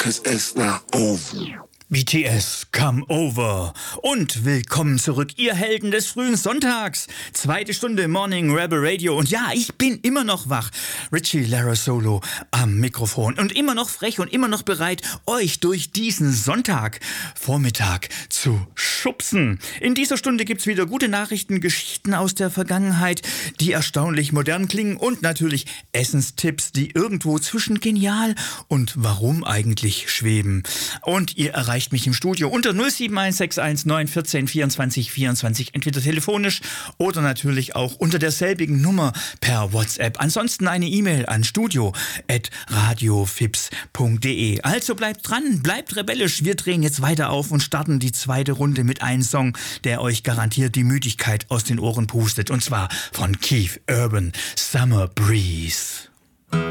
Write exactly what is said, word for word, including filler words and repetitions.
'cause it's not over. B T S, Come Over. Und willkommen zurück, ihr Helden des frühen Sonntags. Zweite Stunde Morning Rebel Radio. Und ja, ich bin immer noch wach. Richie Larasolo am Mikrofon. Und immer noch frech und immer noch bereit, euch durch diesen Sonntagvormittag zu schubsen. In dieser Stunde gibt's wieder gute Nachrichten, Geschichten aus der Vergangenheit, die erstaunlich modern klingen. Und natürlich Essenstipps, die irgendwo zwischen genial und warum eigentlich schweben. Und ihr erreicht mich im Studio unter null sieben eins sechs eins neun eins vier vierundzwanzig vierundzwanzig, entweder telefonisch oder natürlich auch unter derselbigen Nummer per WhatsApp. Ansonsten eine E-Mail an studio at radiofips punkt de. Also bleibt dran, bleibt rebellisch. Wir drehen jetzt weiter auf und starten die zweite Runde mit einem Song, der euch garantiert die Müdigkeit aus den Ohren pustet. Und zwar von Keith Urban, Summer Breeze.